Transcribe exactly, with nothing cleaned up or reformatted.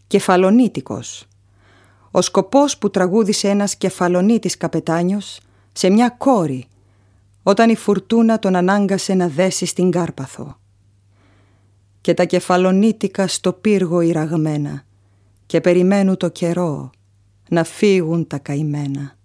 Κεφαλονίτικος. Ο σκοπός που τραγούδισε ένας κεφαλονίτης καπετάνιος σε μια κόρη, όταν η φουρτούνα τον ανάγκασε να δέσει στην Κάρπαθο. Και τα κεφαλονίτικα στο πύργο ηραγμένα και περιμένουν το καιρό να φύγουν τα καημένα.